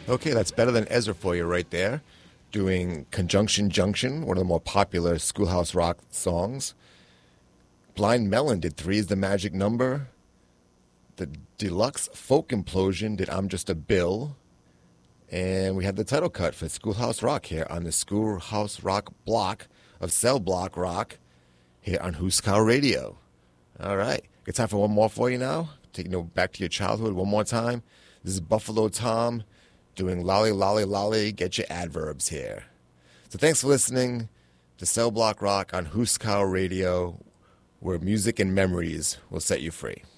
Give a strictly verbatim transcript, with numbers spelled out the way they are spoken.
Okay, that's better than Ezra for you right there. Doing Conjunction Junction, one of the more popular Schoolhouse Rock songs. Blind Melon did Three is the Magic Number. The Deluxe Folk Implosion did I'm Just a Bill. And we had the title cut for Schoolhouse Rock here on the Schoolhouse Rock block of Cell Block Rock here on Huskow Radio. All right. Got time for one more for you now? Taking you back to your childhood one more time. This is Buffalo Tom doing Lolly Lolly Lolly, get your adverbs here. So thanks for listening to Cell Block Rock on Huskow Radio, where music and memories will set you free.